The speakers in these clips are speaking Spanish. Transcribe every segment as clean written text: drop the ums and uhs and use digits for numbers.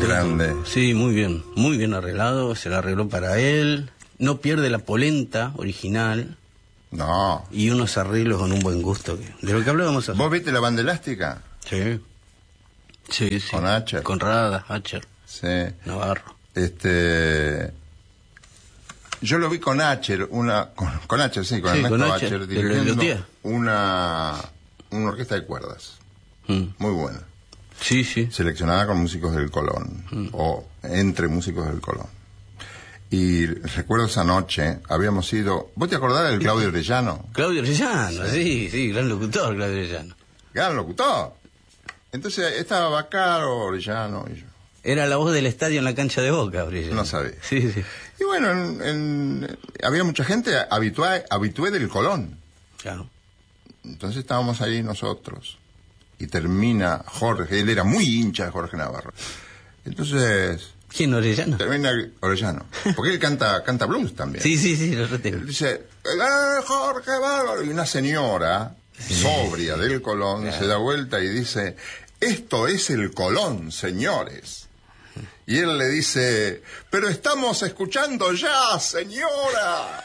Grande. Sí, muy bien arreglado, se lo arregló para él, no pierde la polenta original. No. Y unos arreglos con un buen gusto, de lo que hablábamos ayer. ¿Vos viste la banda elástica? Sí. Sí. Con Acher. Con Rada, Acher. Sí. Navarro. Yo lo vi con Acher, con Acher, sí, con Ernesto Acher, dirigiendo una orquesta de cuerdas. Muy buena. Sí. Seleccionada con músicos del Colón, o entre músicos del Colón. Y recuerdo esa noche, habíamos ido... ¿Vos te acordás del Claudio Orellano? Claudio Orellano, sí, gran locutor, Claudio Orellano. Gran locutor. Entonces estaba Bacaro, Orellano y yo. Era la voz del estadio en la cancha de Boca, Orellano. No sabía. Sí. Y bueno, había mucha gente habitué del Colón. Claro. Entonces estábamos ahí nosotros. Y termina Jorge, él era muy hincha de Jorge Navarro. Entonces... ¿Quién, Orellano? Termina Orellano. Porque él canta blues también. Sí, lo retengo. Él dice, Jorge Bárbaro. Y una señora sobria del Colón se da vuelta y dice, esto es el Colón, señores. Y él le dice, pero estamos escuchando ya, señora.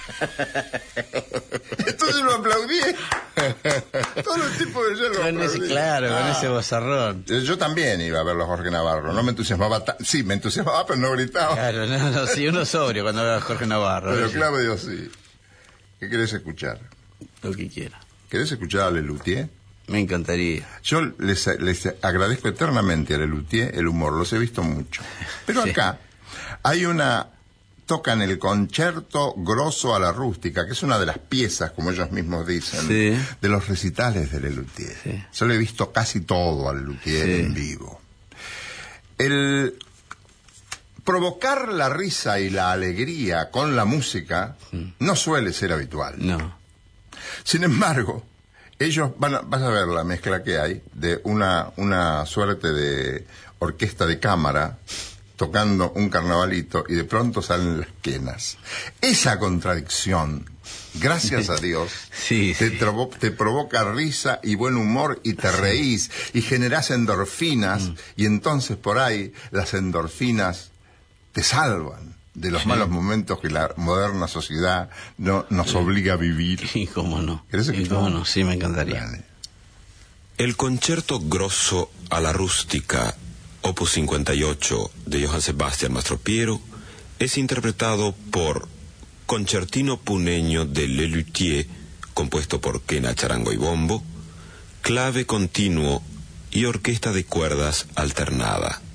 Entonces lo aplaudí. Todos los tipos de yo lo aplaudí. Claro, con ese vozarrón. Yo también iba a verlo a Jorge Navarro. No me entusiasmaba sí, me entusiasmaba, pero no gritaba. Claro, no, sí, uno sobrio cuando ve a Jorge Navarro. Pero Claudio sí. ¿Qué querés escuchar? Lo que quiera. ¿Querés escuchar a Lelutier? Me encantaría. Yo les agradezco eternamente a Lelutier el humor, los he visto mucho. Pero acá hay tocan el Concerto Grosso a la Rústica, que es una de las piezas, como ellos mismos dicen, de los recitales de Lelutier. Sí. Yo le he visto casi todo a Lelutier en vivo. El provocar la risa y la alegría con la música no suele ser habitual. No. Sin embargo, ellos vas a ver la mezcla que hay de una suerte de orquesta de cámara tocando un carnavalito y de pronto salen las quenas. Esa contradicción, gracias a Dios, te provoca risa y buen humor y te reís y generás endorfinas y entonces por ahí las endorfinas te salvan de los malos momentos que la moderna sociedad nos obliga a vivir. Y cómo no. ¿Querés escuchar? Y cómo no, sí, me encantaría. Dale. El Concerto Grosso a la Rústica, Opus 58 de Johann Sebastian Mastropiero, es interpretado por Concertino Puneño de Lelutier, compuesto por quena, charango y bombo, clave continuo y orquesta de cuerdas alternada.